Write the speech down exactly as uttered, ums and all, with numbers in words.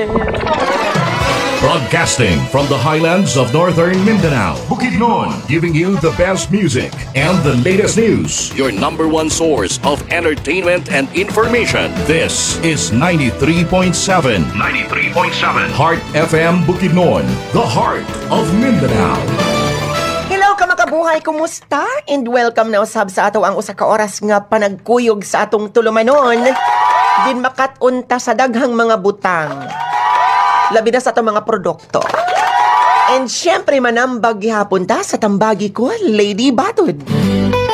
Broadcasting from the highlands of northern Mindanao, Bukidnon, giving you the best music and the latest news. Your number one source of entertainment and information. This is ninety-three point seven. ninety-three point seven. Heart F M Bukidnon, the heart of Mindanao. Hello ka makabuhay, kumusta? And welcome na usab sa ato ang usa ka oras nga panagkuyog sa atong tulumanon. Din makatunta sa daghang mga butang. Labi na sa itong mga produkto. And syempre manambag gihapon ta sa tambagi ko, Lady Batud.